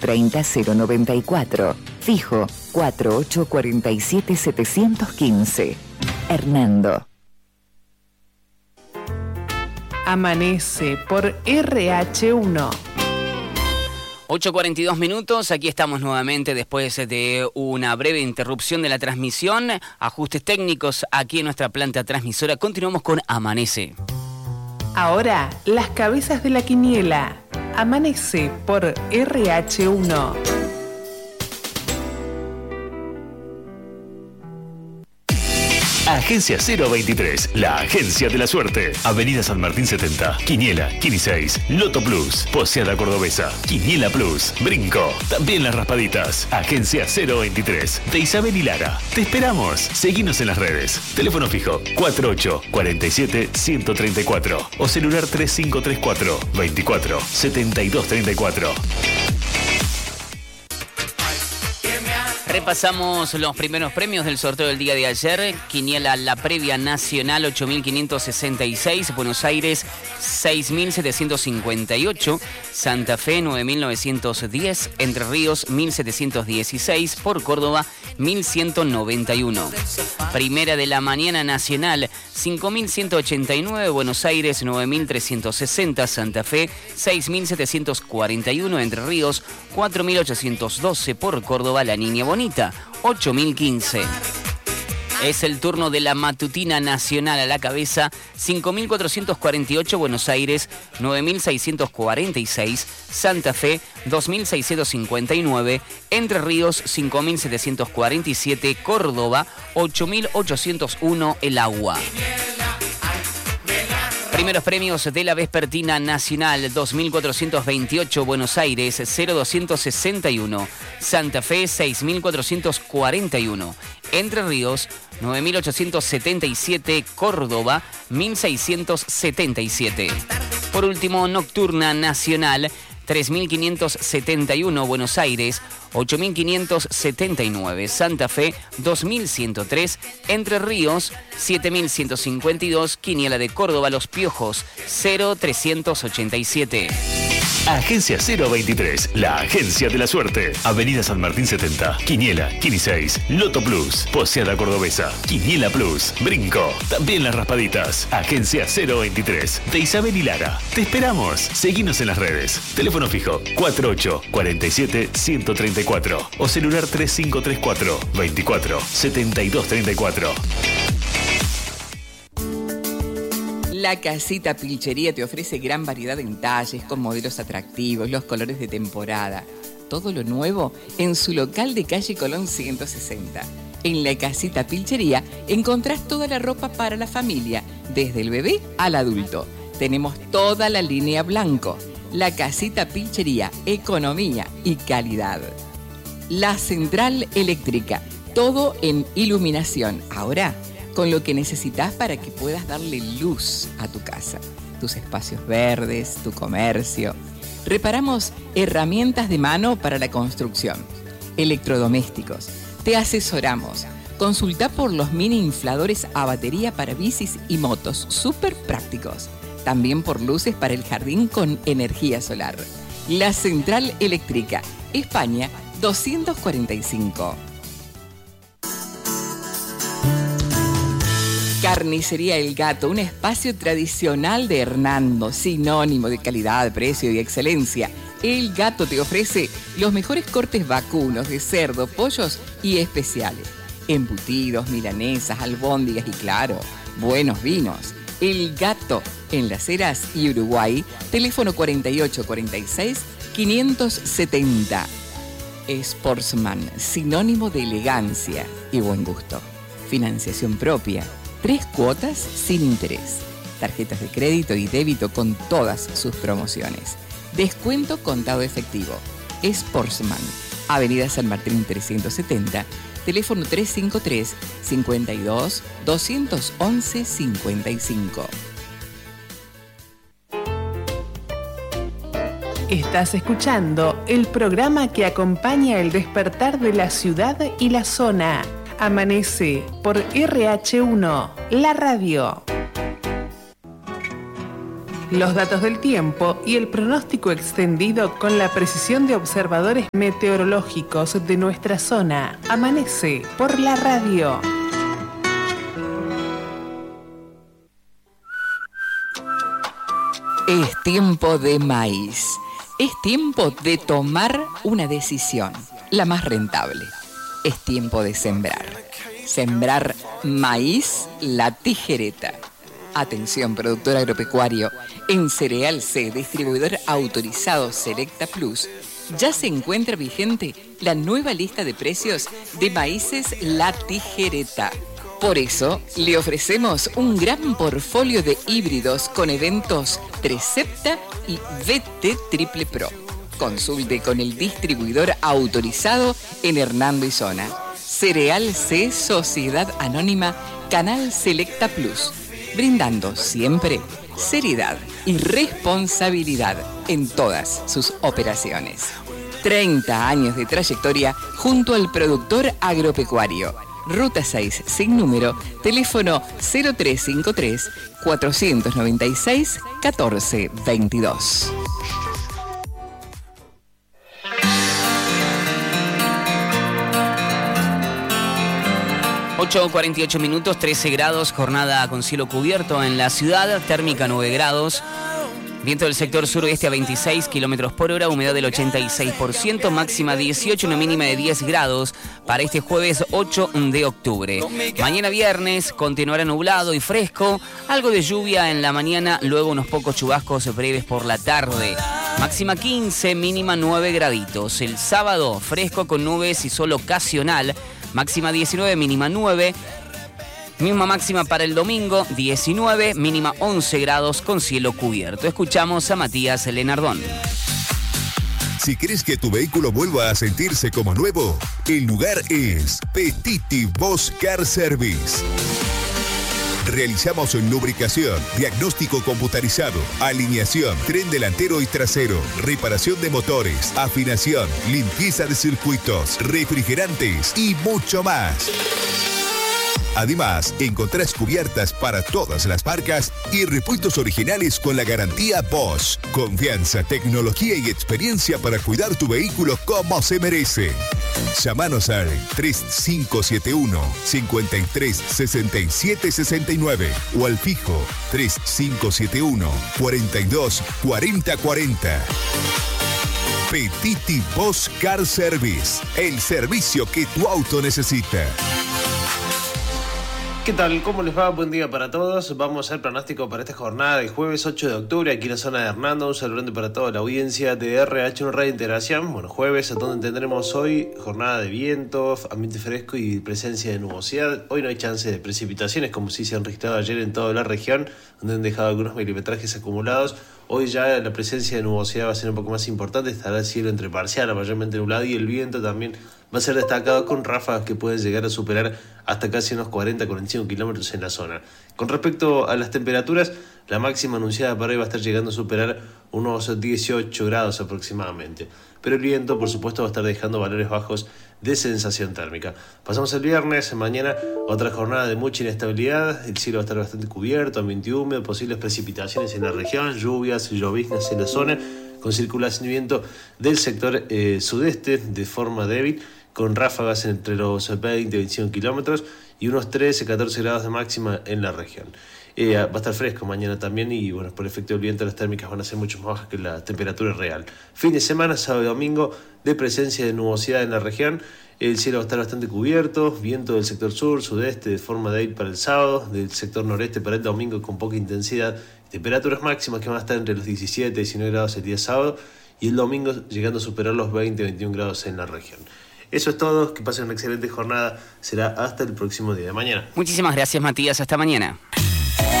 130 094. Fijo 4847 715. Hernando. Amanece por RH1. 8:42 minutos, aquí estamos nuevamente después de una breve interrupción de la transmisión, ajustes técnicos aquí en nuestra planta transmisora. Continuamos con Amanece. Ahora, las cabezas de la quiniela. Amanece por RH1. Agencia 023, la agencia de la suerte. Avenida San Martín 70, Quiniela, Quini 6, Loto Plus, Poseada Cordobesa, Quiniela Plus, Brinco, también las raspaditas. Agencia 023, de Isabel y Lara. Te esperamos. Seguinos en las redes. Teléfono fijo 4847-134 o celular 3534 24 72 34. Repasamos los primeros premios del sorteo del día de ayer. Quiniela La Previa Nacional 8.566, Buenos Aires 6.758, Santa Fe 9.910, Entre Ríos 1.716, por Córdoba 1.191. Primera de la Mañana Nacional 5.189, Buenos Aires 9.360, Santa Fe 6.741, Entre Ríos 4.812, por Córdoba La Niña Bonita 8.015. Es el turno de la Matutina Nacional. A la cabeza 5.448, Buenos Aires 9.646, Santa Fe 2.659, Entre Ríos 5.747, Córdoba 8.801, El Agua. Primeros premios de la Vespertina Nacional 2.428, Buenos Aires 0.261, Santa Fe 6.441, Entre Ríos 9.877, Córdoba 1.677. Por último, Nocturna Nacional 3.571, Buenos Aires 8.579, Santa Fe 2.103, Entre Ríos 7.152, Quiniela de Córdoba Los Piojos 0.387. Agencia 023, la agencia de la suerte. Avenida San Martín 70, Quiniela, Quini 6, Loto Plus, Poseada Cordobesa, Quiniela Plus, Brinco, también las raspaditas. Agencia 023, de Isabel y Lara. Te esperamos. Seguinos en las redes. Teléfono fijo 4847-134 o celular 3534 24 72 34. La Casita Pilchería te ofrece gran variedad en talles, con modelos atractivos, los colores de temporada. Todo lo nuevo en su local de calle Colón 160. En La Casita Pilchería encontrás toda la ropa para la familia, desde el bebé al adulto. Tenemos toda la línea blanco. La Casita Pilchería, economía y calidad. La Central Eléctrica, todo en iluminación. Ahora, con lo que necesitas para que puedas darle luz a tu casa, tus espacios verdes, tu comercio. Reparamos herramientas de mano para la construcción, electrodomésticos. Te asesoramos. Consulta por los mini infladores a batería para bicis y motos, súper prácticos. También por luces para el jardín con energía solar. La Central Eléctrica, España 245. Carnicería El Gato, un espacio tradicional de Hernando, sinónimo de calidad, precio y excelencia. El Gato te ofrece los mejores cortes vacunos de cerdo, pollos y especiales. Embutidos, milanesas, albóndigas y claro, buenos vinos. El Gato, en Las Heras y Uruguay, teléfono 4846-570. Sportsman, sinónimo de elegancia y buen gusto. Financiación propia. 3 cuotas sin interés. Tarjetas de crédito y débito con todas sus promociones. Descuento contado efectivo. Sportsman, Avenida San Martín 370, teléfono 353 52 211 55. Estás escuchando el programa que acompaña el despertar de la ciudad y la zona. Amanece por RH1, la radio. Los datos del tiempo y el pronóstico extendido con la precisión de observadores meteorológicos de nuestra zona. Amanece por la radio. Es tiempo de maíz. Es tiempo de tomar una decisión, la más rentable. Es tiempo de sembrar. Sembrar maíz La Tijereta. Atención, productor agropecuario. En Cereal C, distribuidor autorizado Selecta Plus, ya se encuentra vigente la nueva lista de precios de maíces La Tijereta. Por eso, le ofrecemos un gran portfolio de híbridos con eventos Trecepta y VT Triple Pro. Consulte con el distribuidor autorizado en Hernando y Zona. Cereal C, Sociedad Anónima, Canal Selecta Plus. Brindando siempre seriedad y responsabilidad en todas sus operaciones. 30 años de trayectoria junto al productor agropecuario. Ruta 6, sin número, teléfono 0353 496 1422. Ocho 48 minutos, 13 grados, jornada con cielo cubierto en la ciudad, térmica 9 grados. Viento del sector suroeste a 26 kilómetros por hora, humedad del 86%, máxima 18, una mínima de 10 grados para este jueves 8 de octubre. Mañana viernes continuará nublado y fresco, algo de lluvia en la mañana, luego unos pocos chubascos breves por la tarde. Máxima 15, mínima 9 graditos. El sábado fresco con nubes y sol ocasional, máxima 19, mínima 9. Misma máxima para el domingo, 19, mínima 11 grados con cielo cubierto. Escuchamos a Matías Lenardón. Si querés que tu vehículo vuelva a sentirse como nuevo, el lugar es Petiti Bosch Car Service. Realizamos lubricación, diagnóstico computarizado, alineación, tren delantero y trasero, reparación de motores, afinación, limpieza de circuitos, refrigerantes y mucho más. Además, encontrás cubiertas para todas las marcas y repuestos originales con la garantía Bosch. Confianza, tecnología y experiencia para cuidar tu vehículo como se merece. Llámanos al 3571-536769 o al fijo 3571-424040. Petiti Bosch Car Service, el servicio que tu auto necesita. ¿Qué tal? ¿Cómo les va? Buen día para todos. Vamos al pronóstico para esta jornada del jueves 8 de octubre aquí en la zona de Hernando. Un saludo grande para toda la audiencia de RH1 Radio Integración. Bueno, jueves, donde tendremos hoy jornada de viento, ambiente fresco y presencia de nubosidad. Hoy no hay chance de precipitaciones como sí se han registrado ayer en toda la región, donde han dejado algunos milimetrajes acumulados. Hoy ya la presencia de nubosidad va a ser un poco más importante, estará el cielo entre parcial, mayormente nublado, y el viento también va a ser destacado con ráfagas que pueden llegar a superar hasta casi unos 40-45 kilómetros en la zona. Con respecto a las temperaturas, la máxima anunciada para hoy va a estar llegando a superar unos 18 grados aproximadamente. Pero el viento, por supuesto, va a estar dejando valores bajos de sensación térmica. Pasamos el viernes, mañana otra jornada de mucha inestabilidad, el cielo va a estar bastante cubierto, ambiente húmedo, posibles precipitaciones en la región, lluvias y lloviznas en la zona, con circulación y viento del sector sudeste de forma débil, con ráfagas entre los 20 y 25 kilómetros y unos 13-14 grados de máxima en la región. Va a estar fresco mañana también y bueno, por efecto del viento las térmicas van a ser mucho más bajas que la temperatura real. Fin de semana, sábado y domingo, de presencia de nubosidad en la región. El cielo va a estar bastante cubierto, viento del sector sur, sudeste de forma débil para el sábado, del sector noreste para el domingo con poca intensidad. Temperaturas máximas que van a estar entre los 17 y 19 grados el día sábado y el domingo llegando a superar los 20-21 grados en la región. Eso es todo, que pasen una excelente jornada, será hasta el próximo día de mañana. Muchísimas gracias, Matías, hasta mañana.